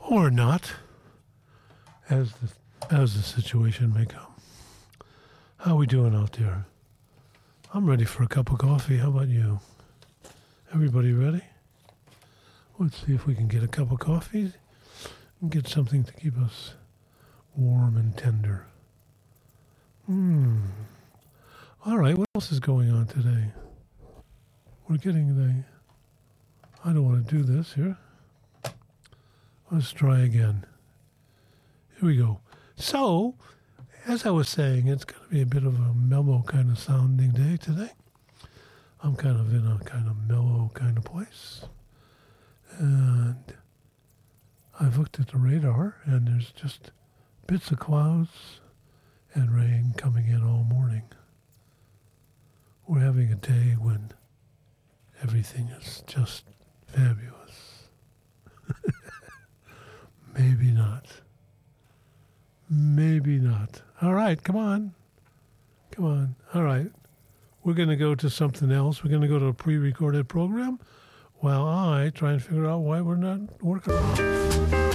Or not, as the situation may come. How we doing out there? I'm ready for a cup of coffee. How about you? Everybody ready? Let's see if we can get a cup of coffee and get something to keep us warm and tender. All right, what else is going on today? We're getting I don't want to do this here. Let's try again. Here we go. So, as I was saying, it's going to be a bit of a mellow kind of sounding day today. I'm kind of in a kind of mellow kind of place. And I've looked at the radar, and there's just bits of clouds and rain coming in all morning. We're having a day when everything is just fabulous. Maybe not. Maybe not. All right, come on. Come on. All right. We're going to go to something else. We're going to go to a pre-recorded program while I try and figure out why we're not working.